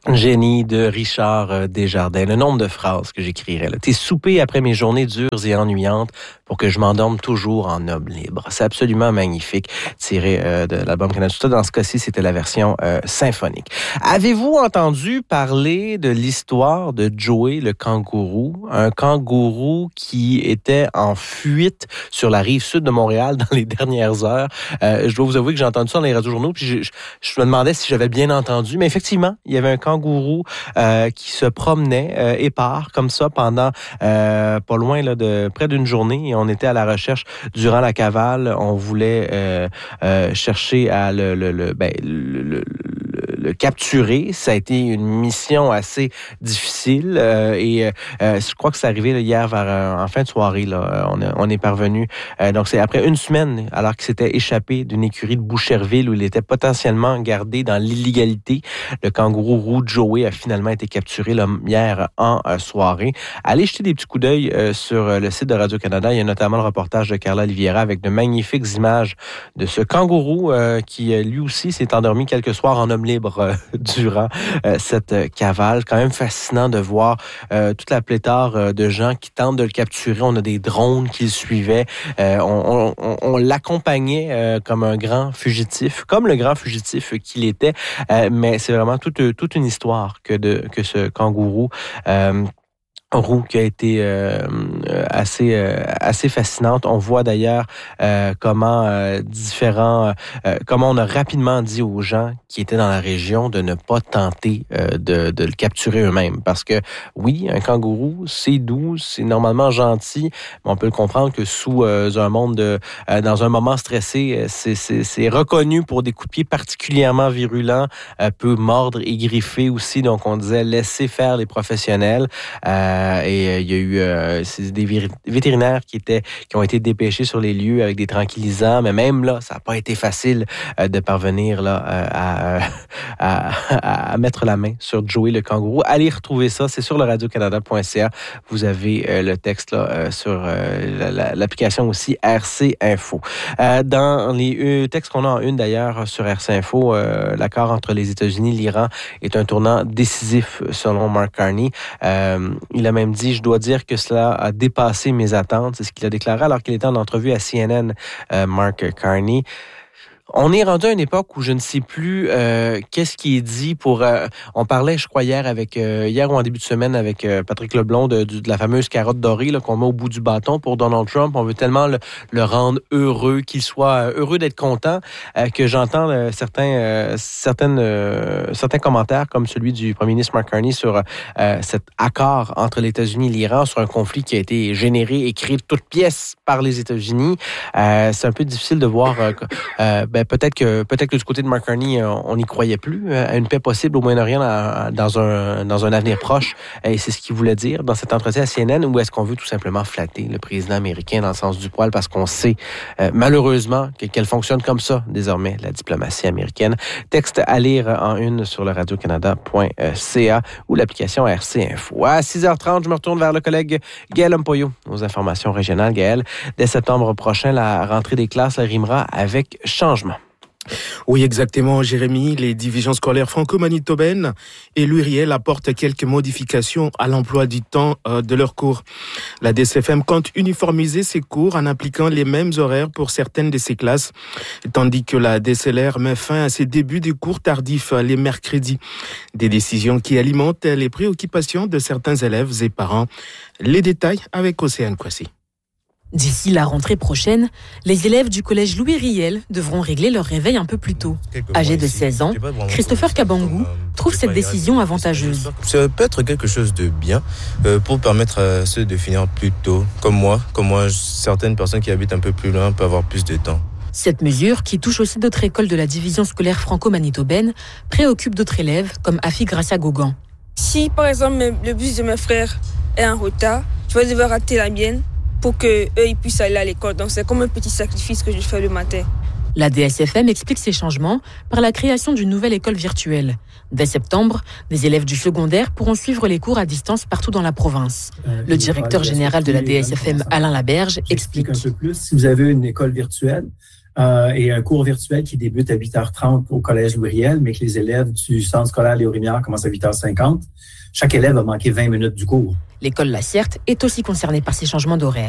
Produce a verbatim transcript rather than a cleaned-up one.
Génie de Richard Desjardins. Le nombre de phrases que j'écrirais. Là. T'es soupé après mes journées dures et ennuyantes pour que je m'endorme toujours en homme libre. C'est absolument magnifique, tiré euh, de l'album Canada. Dans ce cas-ci, c'était la version euh, symphonique. Avez-vous entendu parler de l'histoire de Joey le kangourou? Un kangourou qui était en fuite sur la rive sud de Montréal dans les dernières heures. Euh, je dois vous avouer que j'ai entendu ça dans les radiojournaux, puis je, je, je me demandais si j'avais bien entendu. Mais effectivement, il y avait un kangourou euh, qui se promenait euh, épars comme ça pendant euh, pas loin là, de près d'une journée. Et on était à la recherche durant la cavale. On voulait euh, euh, chercher à le, le, le, ben, le, le, le, le capturer. Ça a été une mission assez difficile euh, et euh, je crois que c'est arrivé là, hier vers euh, en fin de soirée. Là, on, a, on est parvenu. Euh, donc c'est après une semaine, alors qu'il s'était échappé d'une écurie de Boucherville où il était potentiellement gardé dans l'illégalité. Le kangourou roux Joey a finalement été capturé là, hier en euh, soirée. Allez jeter des petits coups d'œil euh, sur euh, le site de Radio-Canada. Il y a notamment le reportage de Carla Oliveira avec de magnifiques images de ce kangourou euh, qui, euh, lui aussi, s'est endormi quelques soirs en homme libre euh, durant euh, cette euh, cavale. Quand même fascinant de voir euh, toute la pléthore euh, de gens qui tentent de le capturer. On a des drones qui le suivaient. Euh, on, on, on l'accompagnait euh, comme un grand fugitif, comme le grand fugitif qu'il était. Euh, mais c'est vraiment toute, toute une histoire que, de, que ce kangourou euh, roux qui a été euh, assez euh, assez fascinante. On voit d'ailleurs euh, comment euh, différents euh, comment on a rapidement dit aux gens qui étaient dans la région de ne pas tenter euh, de, de le capturer eux-mêmes parce que oui, un kangourou c'est doux, c'est normalement gentil, mais on peut le comprendre que sous euh, un monde de euh, dans un moment stressé, c'est c'est c'est reconnu pour des coups de pied particulièrement virulents, euh, peut mordre et griffer aussi. Donc on disait laisser faire les professionnels. Euh, Et euh, il y a eu euh, des vétérinaires qui étaient qui ont été dépêchés sur les lieux avec des tranquillisants, mais même là, ça n'a pas été facile euh, de parvenir là à, à, à, à mettre la main sur Joey le kangourou. Allez retrouver ça, c'est sur le radio canada point c a. Vous avez euh, le texte là euh, sur euh, la, l'application aussi R C Info. Euh, dans les euh, textes qu'on a en une d'ailleurs sur R C Info, euh, l'accord entre les États-Unis et l'Iran est un tournant décisif selon Mark Carney. Euh, il a même dit, je dois dire que cela a dépassé mes attentes. C'est ce qu'il a déclaré alors qu'il était en entrevue à C N N, euh, Mark Carney. On est rendu à une époque où je ne sais plus euh, qu'est-ce qui est dit pour... Euh, on parlait, je crois, hier avec euh, hier ou en début de semaine avec euh, Patrick Leblond de, de, de la fameuse carotte dorée là, qu'on met au bout du bâton pour Donald Trump. On veut tellement le, le rendre heureux, qu'il soit heureux d'être content, euh, que j'entends euh, certains euh, certaines euh, certains commentaires comme celui du premier ministre Mark Carney sur euh, cet accord entre les États-Unis et l'Iran sur un conflit qui a été généré et créé de toutes pièces par les États-Unis. Euh, c'est un peu difficile de voir... Euh, euh, ben, peut-être que peut-être que du côté de Mark Carney, on n'y croyait plus à une paix possible au Moyen-Orient dans un dans un avenir proche. Et c'est ce qu'il voulait dire dans cet entretien à C N N, ou est-ce qu'on veut tout simplement flatter le président américain dans le sens du poil parce qu'on sait euh, malheureusement que, qu'elle fonctionne comme ça désormais, la diplomatie américaine. Texte à lire en une sur le radio canada point c a ou l'application R C Info. À six heures trente, je me retourne vers le collègue Gaël Ampoyo aux informations régionales. Gaël, dès septembre prochain, la rentrée des classes rimera avec changement. Oui, exactement, Jérémy. Les divisions scolaires franco-manitobaines et l'U R I L apportent quelques modifications à l'emploi du temps euh, de leurs cours. La D C F M compte uniformiser ses cours en appliquant les mêmes horaires pour certaines de ses classes, tandis que la D C L R met fin à ses débuts des cours tardifs les mercredis. Des décisions qui alimentent les préoccupations de certains élèves et parents. Les détails avec Océane Kwasi. D'ici la rentrée prochaine, les élèves du collège Louis Riel devront régler leur réveil un peu plus tôt. Âgé de seize ans, Christopher Kabangou trouve cette décision avantageuse. Ça peut être quelque chose de bien euh, pour permettre à ceux de finir plus tôt. Comme moi, comme moi, certaines personnes qui habitent un peu plus loin peuvent avoir plus de temps. Cette mesure, qui touche aussi d'autres écoles de la division scolaire franco-manitobaine, préoccupe d'autres élèves comme Afi Gracia Gogan. Si par exemple le bus de mes frères est en retard, je vais devoir rater la mienne pour qu'eux ils puissent aller à l'école. Donc c'est comme un petit sacrifice que je fais le matin. La D S F M explique ces changements par la création d'une nouvelle école virtuelle. Dès septembre, des élèves du secondaire pourront suivre les cours à distance partout dans la province. Le directeur général de la D S F M, Alain Laberge, explique. Un peu plus. Si vous avez une école virtuelle, euh, et un cours virtuel qui débute à huit heures trente au Collège Louis Riel, mais que les élèves du centre scolaire Léo Rémillard commencent à huit heures cinquante. Chaque élève a manqué vingt minutes du cours. L'école La Ciertte est aussi concernée par ces changements d'horaire.